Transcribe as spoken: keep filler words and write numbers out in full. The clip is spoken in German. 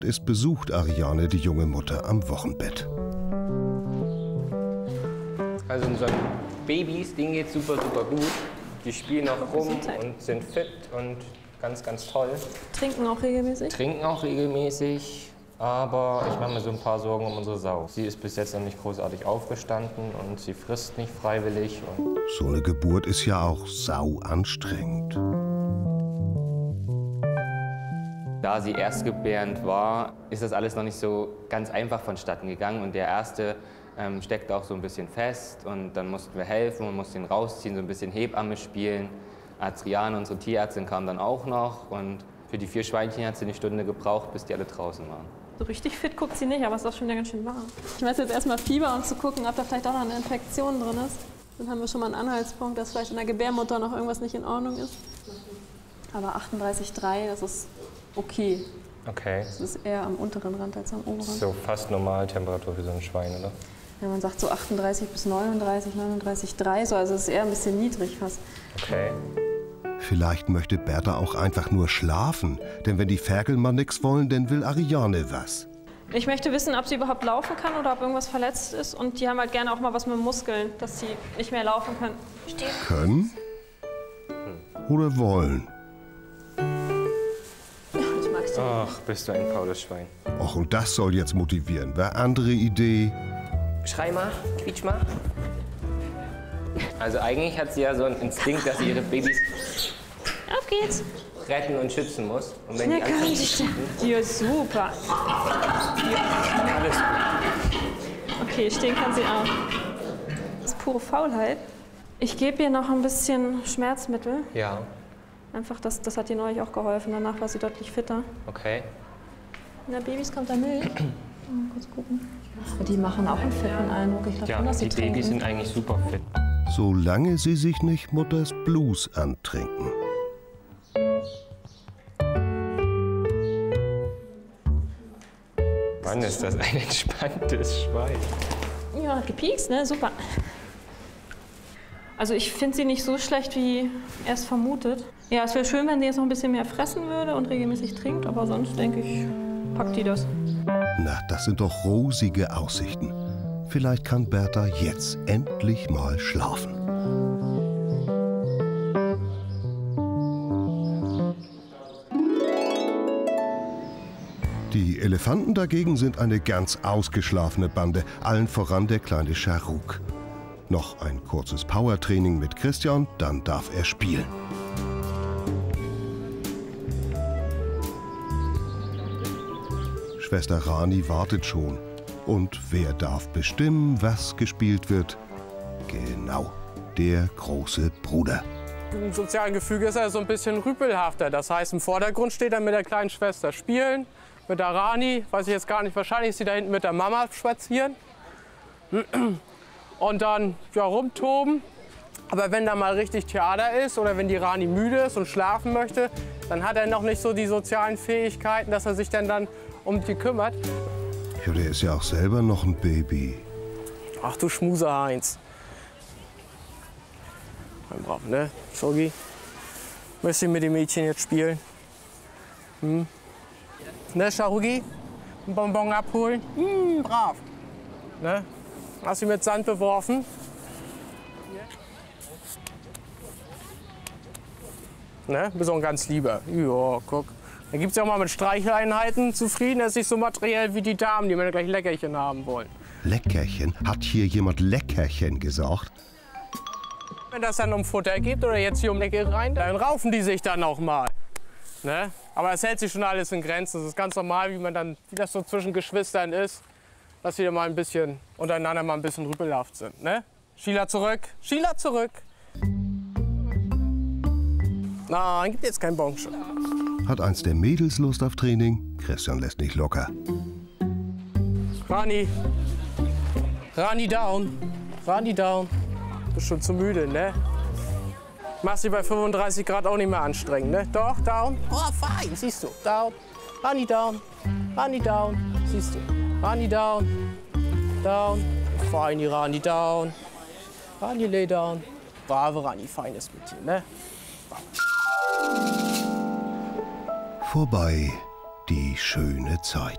ist besucht Ariane die junge Mutter am Wochenbett. Also unseren Babys, denen geht's super, super gut. Die spielen auch rum und sind fit und ganz, ganz toll. Trinken auch regelmäßig? Trinken auch regelmäßig. Aber ich mache mir so ein paar Sorgen um unsere Sau. Sie ist bis jetzt noch nicht großartig aufgestanden und sie frisst nicht freiwillig. Und so eine Geburt ist ja auch sau anstrengend. Da sie erstgebärend war, ist das alles noch nicht so ganz einfach vonstatten gegangen. Und der erste ähm, steckt auch so ein bisschen fest. Und dann mussten wir helfen, man musste ihn rausziehen, so ein bisschen Hebamme spielen. Adriane, unsere Tierärztin, kam dann auch noch. Und für die vier Schweinchen hat sie eine Stunde gebraucht, bis die alle draußen waren. So richtig fit guckt sie nicht, aber es ist auch schon wieder ganz schön warm. Ich messe jetzt erstmal Fieber, um zu gucken, ob da vielleicht auch noch eine Infektion drin ist. Dann haben wir schon mal einen Anhaltspunkt, dass vielleicht in der Gebärmutter noch irgendwas nicht in Ordnung ist. Aber achtunddreißig Komma drei, das ist okay. Okay. Das ist eher am unteren Rand als am oberen. So fast Normaltemperatur für so ein Schwein, oder? Ja, man sagt so achtunddreißig bis neununddreißig, neununddreißig Komma drei, so, also es ist eher ein bisschen niedrig fast. Okay. Vielleicht möchte Bertha auch einfach nur schlafen. Denn wenn die Ferkel mal nix wollen, dann will Ariane was. Ich möchte wissen, ob sie überhaupt laufen kann oder ob irgendwas verletzt ist. Und die haben halt gerne auch mal was mit Muskeln, dass sie nicht mehr laufen können. Stehen. Können? Oder wollen? Ich mag's nicht. Ach, bist du ein faules Schwein. Och, und das soll jetzt motivieren. Wer andere Idee? Schrei mal, quietsch mal. Also eigentlich hat sie ja so einen Instinkt, dass sie ihre Babys Auf geht's. retten und schützen muss. Und wenn Ja, die kann anfangen ich zu denn? schießen, Die ist super. alles gut. Okay, stehen kann sie auch. Das ist pure Faulheit. Ich gebe ihr noch ein bisschen Schmerzmittel. Ja, Einfach, das, das hat ihr neulich auch geholfen. Danach war sie deutlich fitter. okay. Na, Babys kommt da Milch. Mal kurz gucken. Aber die machen auch einen fetten Eindruck. Ich glaube Ja, schon, dass die sie Babys trinken. sind eigentlich super fit. Solange sie sich nicht Mutters Blues antrinken. Mann, ist das ein entspanntes Schwein. Ja, hat gepiekst, ne? Super. Also ich finde sie nicht so schlecht, wie erst vermutet. Ja, es wäre schön, wenn sie jetzt noch ein bisschen mehr fressen würde und regelmäßig trinkt, aber sonst denke ich, packt die das. Na, das sind doch rosige Aussichten. Vielleicht kann Bertha jetzt endlich mal schlafen. Die Elefanten dagegen sind eine ganz ausgeschlafene Bande, allen voran der kleine Charuk. Noch ein kurzes Powertraining mit Christian, dann darf er spielen. Schwester Rani wartet schon. Und wer darf bestimmen, was gespielt wird? Genau, der große Bruder. Im sozialen Gefüge ist er so ein bisschen rüpelhafter. Das heißt, im Vordergrund steht er mit der kleinen Schwester spielen, mit der Rani, weiß ich jetzt gar nicht, wahrscheinlich ist sie da hinten mit der Mama spazieren. Und dann ja, rumtoben. Aber wenn da mal richtig Theater ist oder wenn die Rani müde ist und schlafen möchte, dann hat er noch nicht so die sozialen Fähigkeiten, dass er sich dann, dann um die kümmert. Ja, der ist ja auch selber noch ein Baby. Ach du Schmuser Heinz. Brav, ne? Schogi? Möchtest du mit dem Mädchen jetzt spielen? Hm? Ne, Charugi? Ein Bonbon abholen? Hm, brav. Ne? Hast du mit Sand beworfen? Ne? Bist auch ein ganz lieber. Ja, guck. Da gibt es ja auch mal mit Streicheleinheiten zufrieden. Er ist nicht so materiell wie die Damen, die mir gleich Leckerchen haben wollen. Leckerchen? Hat hier jemand Leckerchen gesagt? Wenn das dann um Futter geht oder jetzt hier um Lecke rein, dann raufen die sich dann auch mal. Ne? Aber es hält sich schon alles in Grenzen. Das ist ganz normal, wie man dann, wie das so zwischen Geschwistern ist, dass sie dann mal ein bisschen untereinander mal ein bisschen rüpelhaft sind. Ne? Sheila zurück, Sheila zurück. Nein, gibt jetzt kein Bonbon. Hat eins der Mädels Lust auf Training? Christian lässt nicht locker. Rani, Rani down, Rani down. Bist schon zu müde, ne? Machst dich bei fünfunddreißig Grad auch nicht mehr anstrengen, ne? Doch, down. Oh, fein, siehst du. Down. Rani down. Rani down. Siehst du. Rani down. Down. Fein, Rani down. Rani lay down. Brave Rani, feines mit dir, ne? Vorbei die schöne Zeit.